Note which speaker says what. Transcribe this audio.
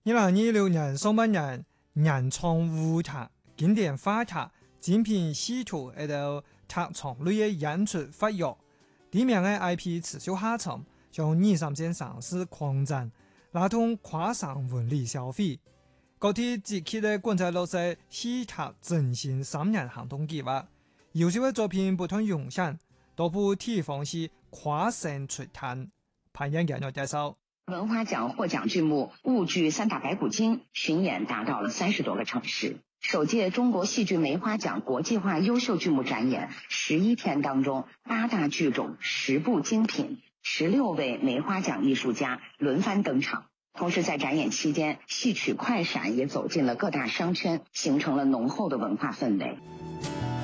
Speaker 1: 2026年上半年，原創舞台、經典話題、精品戲圖喺度特長類嘅演出發育，地面嘅 IP 持續下沉，向2、3線城市擴展，拉動跨省文旅消費。各地積極嘅滾在落實戲劇振興3年行動計劃，優秀嘅作品不斷湧現，多部地方戲跨省出攤。潘燕介紹。
Speaker 2: 文化獎獲獎劇目婺劇《三打白骨精》巡演達到了30多個城市。首屆中國戲劇梅花獎國際化優秀劇目展演11天當中，8大劇種10部精品，16位梅花獎藝術家輪番登場。同時在展演期間，戲曲快閃也走進了各大商圈，形成了濃厚的文化氛圍。